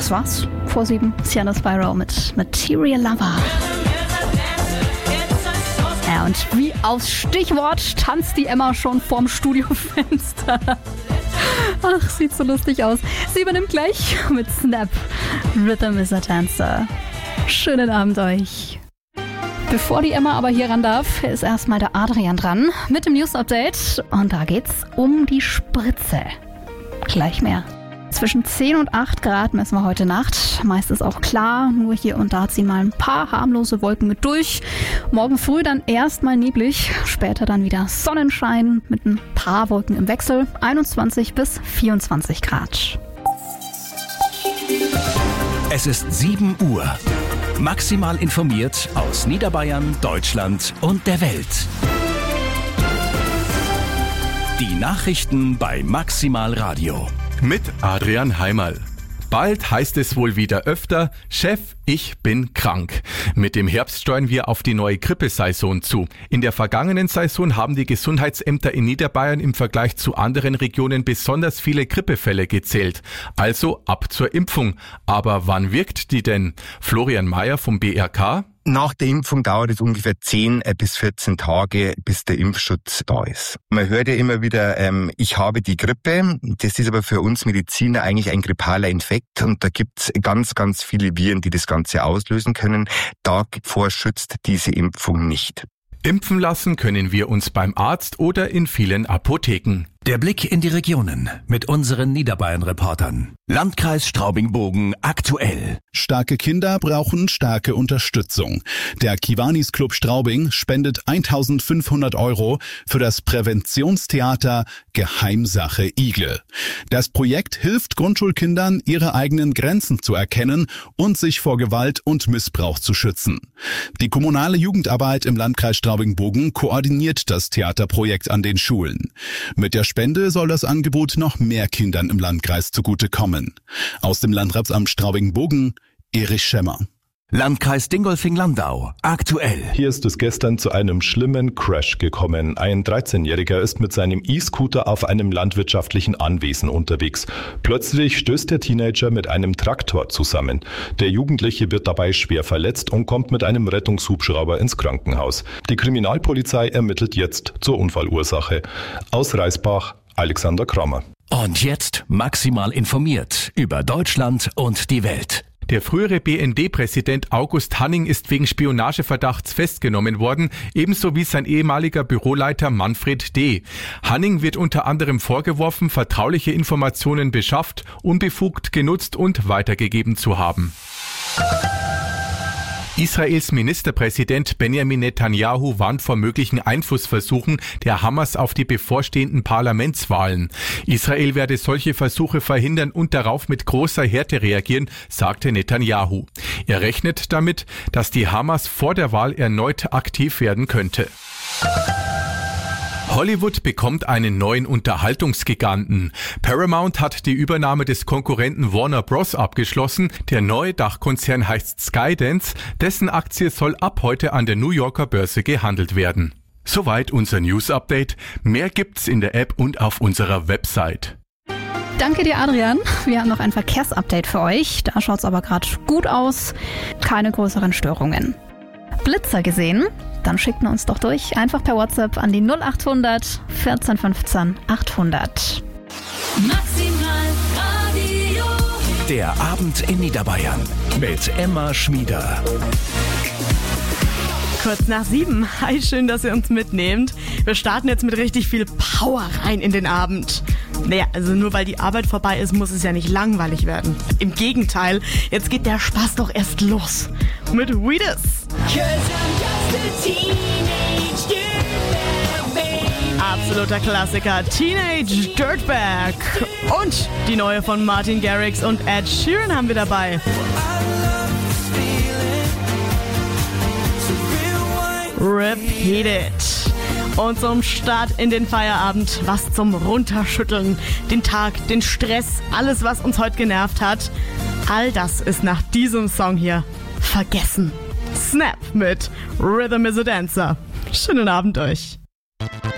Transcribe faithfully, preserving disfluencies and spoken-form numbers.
das war's. Vor sieben, Sienna Spyro mit Material Lover. Ja, und wie aufs Stichwort tanzt die Emma schon vorm Studiofenster. Ach, sieht so lustig aus. Sie übernimmt gleich mit Snap. Rhythm is a Dancer. Schönen Abend euch. Bevor die Emma aber hier ran darf, ist erstmal der Adrian dran mit dem News-Update. Und da geht's um die Spritze. Gleich mehr. Zwischen zehn und acht Grad messen wir heute Nacht. Meist ist auch klar, nur hier und da ziehen mal ein paar harmlose Wolken mit durch. Morgen früh dann erstmal neblig, später dann wieder Sonnenschein mit ein paar Wolken im Wechsel. einundzwanzig bis vierundzwanzig Grad. Es ist sieben Uhr. Maximal informiert aus Niederbayern, Deutschland und der Welt. Die Nachrichten bei Maximal Radio. Mit Adrian Heimerl. Bald heißt es wohl wieder öfter, Chef, ich bin krank. Mit dem Herbst steuern wir auf die neue Grippesaison zu. In der vergangenen Saison haben die Gesundheitsämter in Niederbayern im Vergleich zu anderen Regionen besonders viele Grippefälle gezählt. Also ab zur Impfung. Aber wann wirkt die denn? Florian Mayer vom B R K. Nach der Impfung dauert es ungefähr zehn bis vierzehn Tage, bis der Impfschutz da ist. Man hört ja immer wieder, ähm, ich habe die Grippe. Das ist aber für uns Mediziner eigentlich ein grippaler Infekt und da gibt's ganz, ganz viele Viren, die das Ganze auslösen können. Davor schützt diese Impfung nicht. Impfen lassen können wir uns beim Arzt oder in vielen Apotheken. Der Blick in die Regionen mit unseren Niederbayern-Reportern. Landkreis Straubing-Bogen aktuell. Starke Kinder brauchen starke Unterstützung. Der Kiwanis Club Straubing spendet eintausendfünfhundert Euro für das Präventionstheater Geheimsache Igel. Das Projekt hilft Grundschulkindern, ihre eigenen Grenzen zu erkennen und sich vor Gewalt und Missbrauch zu schützen. Die kommunale Jugendarbeit im Landkreis Straubing-Bogen koordiniert das Theaterprojekt an den Schulen. Mit der Spende soll das Angebot noch mehr Kindern im Landkreis zugutekommen. Aus dem Landratsamt Straubing-Bogen, Erich Schemmer. Landkreis Dingolfing-Landau aktuell. Hier ist es gestern zu einem schlimmen Crash gekommen. Ein dreizehnjähriger ist mit seinem E-Scooter auf einem landwirtschaftlichen Anwesen unterwegs. Plötzlich stößt der Teenager mit einem Traktor zusammen. Der Jugendliche wird dabei schwer verletzt und kommt mit einem Rettungshubschrauber ins Krankenhaus. Die Kriminalpolizei ermittelt jetzt zur Unfallursache. Aus Reisbach, Alexander Kramer. Und jetzt maximal informiert über Deutschland und die Welt. Der frühere B N D-Präsident August Hanning ist wegen Spionageverdachts festgenommen worden, ebenso wie sein ehemaliger Büroleiter Manfred D. Hanning wird unter anderem vorgeworfen, vertrauliche Informationen beschafft, unbefugt genutzt und weitergegeben zu haben. Israels Ministerpräsident Benjamin Netanyahu warnt vor möglichen Einflussversuchen der Hamas auf die bevorstehenden Parlamentswahlen. Israel werde solche Versuche verhindern und darauf mit großer Härte reagieren, sagte Netanyahu. Er rechnet damit, dass die Hamas vor der Wahl erneut aktiv werden könnte. Hollywood bekommt einen neuen Unterhaltungsgiganten. Paramount hat die Übernahme des Konkurrenten Warner Bros. Abgeschlossen. Der neue Dachkonzern heißt Skydance. Dessen Aktie soll ab heute an der New Yorker Börse gehandelt werden. Soweit unser News-Update. Mehr gibt's in der App und auf unserer Website. Danke dir, Adrian. Wir haben noch ein Verkehrsupdate für euch. Da schaut's aber gerade gut aus. Keine größeren Störungen. Blitzer gesehen? Dann schickt ihr uns doch durch. Einfach per WhatsApp an die null achthundert vierzehn fünfzehn achthundert. Maximal Radio. Der Abend in Niederbayern mit Emma Schmieder. Kurz nach sieben. Hi, schön, dass ihr uns mitnehmt. Wir starten jetzt mit richtig viel Power rein in den Abend. Naja, also nur weil die Arbeit vorbei ist, muss es ja nicht langweilig werden. Im Gegenteil, jetzt geht der Spaß doch erst los. Mit Weedus. Absoluter Klassiker, Teenage Dirtbag. Und die neue von Martin Garrix und Ed Sheeran haben wir dabei. Repeat it. Und zum Start in den Feierabend, was zum Runterschütteln, den Tag, den Stress, alles, was uns heute genervt hat, all das ist nach diesem Song hier vergessen. Snap mit Rhythm is a Dancer. Schönen Abend euch.